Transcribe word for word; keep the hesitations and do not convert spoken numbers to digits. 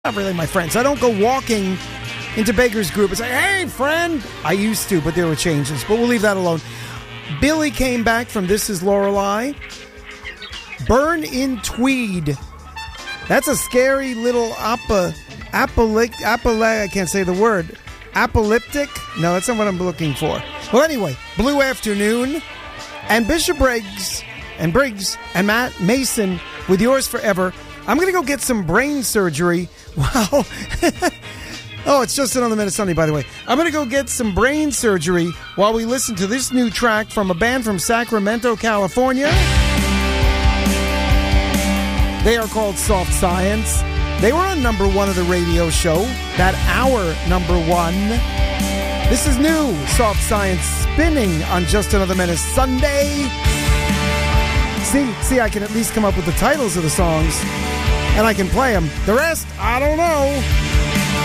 not really my friends. I don't go walking into Baker's group and say, hey, friend. I used to, but there were changes. But we'll leave that alone. Billy came back from This Is Lorelei. Burn in Tweed. That's a scary little apa, apolyc, apoly, I can't say the word. Apocalyptic? No, that's not what I'm looking for. Well, anyway, Blue Afternoon. And Bishop Briggs and Briggs and Matt Mason with Yours Forever. I'm going to go get some brain surgery. Wow. Oh, it's just another minute Sunday, by the way. I'm going to go get some brain surgery while we listen to this new track from a band from Sacramento, California. They are called Soft Science. They were on number one of the radio show, that hour number one. This is new, Soft Science, spinning on Just Another Minute Sunday. See, see, I can at least come up with the titles of the songs, and I can play them. The rest, I don't know.